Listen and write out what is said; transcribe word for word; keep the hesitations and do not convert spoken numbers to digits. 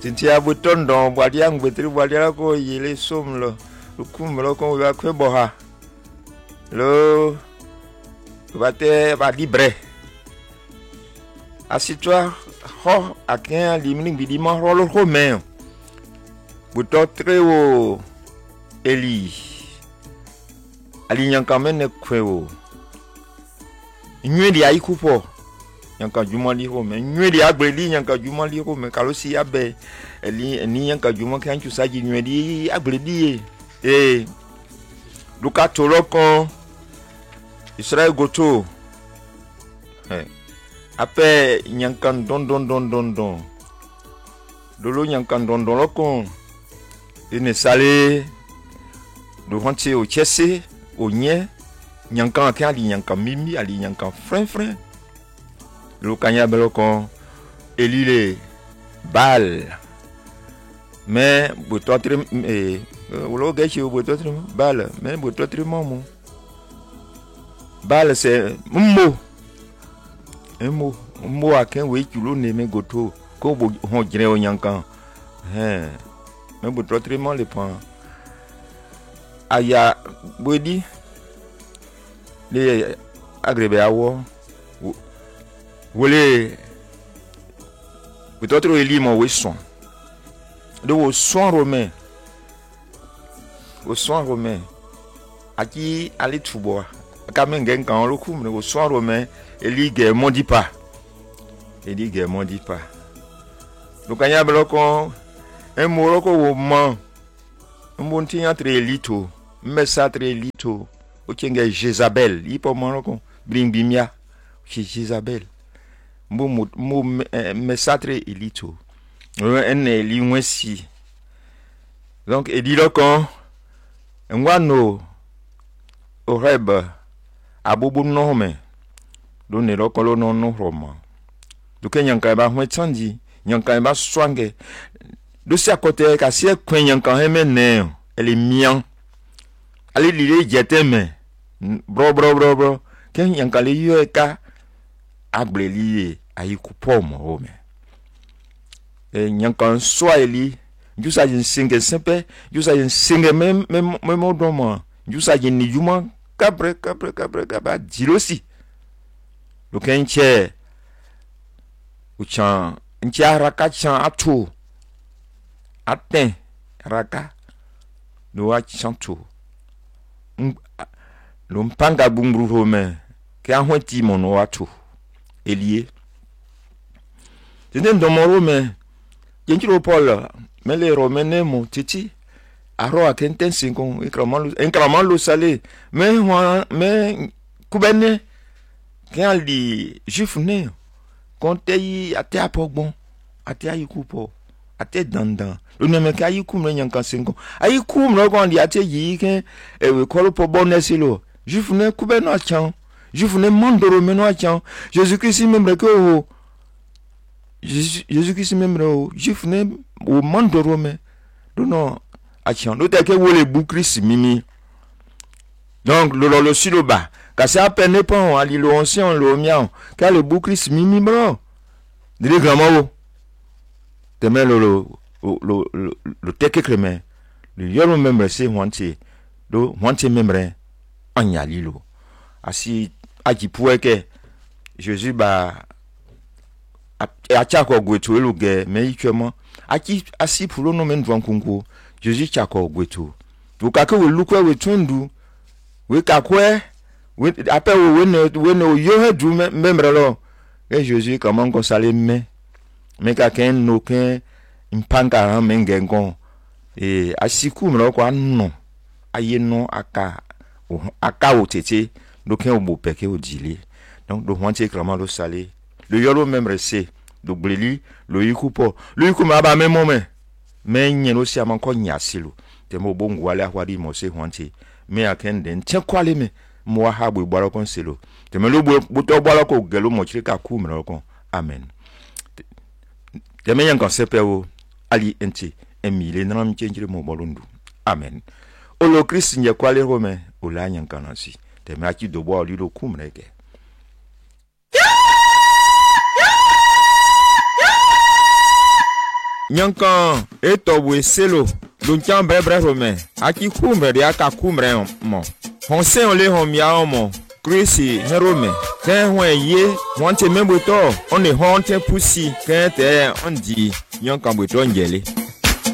Tintia buton don boadiang betri boadiala ko yele som lo. Lukum lo ko va kwe boha. Lo bate ba libre. Asitwa ho akin limning bidima rolo ko men. Buto trewo Eli. Ali nyanka mene kwewo. Nywe di aikupo. Nyanka juma li ho me. Nywe di agbeli nyanka juma li ho me. Kalosi abe. Eli ni nyanka juma kanchu saji nywe di agbeli. Eh. Luka tolokon. Israel goto. Eh. Ape nyanka don don don don don. Dolo nyanka don don lokon. Ine sale. Do hanti au chesse, au nye, nyankan akin ali nyankan mimi, ali nyankan frin frin. Le kanya belokon, eli le bal. Mais, boto trim, eh, wolo gachi boto trim, bal, mais boto trim mon. Bal c'est mmo. Un mot, mmo akin we chulo neme goto, ko bo hon jire o nyankan. Hein. Mais boto trim le pan. Aya bodi le agrebe awo wole peut-être eli mo we son de wo son romain wo son romain aki ali tubo aka mengen kan lo kum wo son romain eli ge mondi pa eli ge mondi pa donc anya bloko en moroko wo man mbonti entre elito Messatre lito o kenga Jezabel ipo monoko bring bimia chez Jezabel mo mo messatre elito en eli wensi donc edilo kon ngwano oreb abobu nome do ne lokolo no no roma do kenyanka ba hwetandi nyanka ba swange do si akote ka si kwen nyanka hemene ele mian ali lile jeteme bro bro bro bro ken yankale yo eka agbeli ayikupo mo home e nyankan soili jusa yin singe sempe jusa yin singe mem mem mem domo jusa yin ni juma kabre kabre kabre kaba dilosi lo ken che uchan ntia raka chan atu aten raka do a chantu Lumpanga bumbru home ke ahwenti mono watu elie tenen do morome yenjiro Paul mele romene mo titi aro akenten sinkon ikraman ikraman lo salé mais mais kubene ke ali jifune konte yi ate apogbon ate ayikupo ate dandan lo neme ka yikum le nyankan sinko ayikum lo kon di ate yi ke e we kolo po bonesi lo jifune kube no achan jifune mandoro meno achan Jésus Christ membre ko Jésus Christ membre o jifune o mandoro me do no achan do te ke wo le bu Christ mimi donc lo lo silo ba ka sa peine pon ali lo ancien lo mian ka le bu Christ mimi bro dire grand Demain le le le le le teke kreme le yoro membre c'est wanti do wanti membre anyali lo asi aji pueke Jésus ba a chako gwetu elu ge me ikwemo aki asi pulo no men dwankunku Jésus chako gwetu do ka ke we lukwe we tundu we kakwe we ape we ne we no yo hedu membre lo e Jésus comment qu'on sale me mais quelqu'un no ken impanga mengengon e asiku mro kwa no aye no aka aka otete do ken obo peke odile donc do wanti clairement lo salé le yolo même resé do bleli lo yikupo lo yikuma ba memo me mais nyen lo si amanko nyasilo te mo bongo wale ahwadi mo se wanti me akende nche kwale me mo ha bo gbara kon selo te me lo bo to gbara ko gelo mo chirika ku mro kon amen. Demain, quand c'est péo, ali enti, emile, n'en change mon bolondu. Amen. Olo Christ n'y a quoi les romains, au la nyan kanasi. Demain, à qui de boire l'île au kumreke. nyankan eto we selo luncan brebre rome aki kumbre de aka kumbre mo honse on le homia mo Chrissy herome ken hwen ye won te membo to on e honte pusi ken te on di nyankan bo to njele